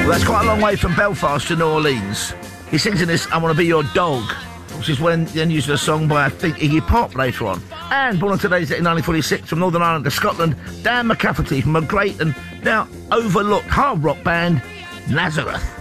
Well, that's quite a long way from Belfast to New Orleans. He sings in this I Want to Be Your Dog, which is when then used a song by, I think, Iggy Pop later on. And born on today's date in 1946 from Northern Ireland to Scotland, Dan McCafferty from a great and now overlooked hard rock band, Nazareth.